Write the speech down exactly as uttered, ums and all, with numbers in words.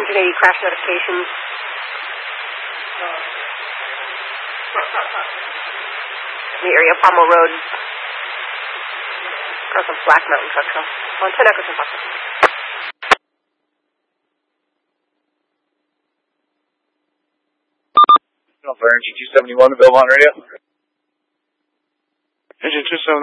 eighty crash notifications. In the area of Palmer Road. Across the Black Mountain Truck Trail. On ten Echo Fox. Fire Engine two seventy-one, Belmont Radio. Engine two seventy-one.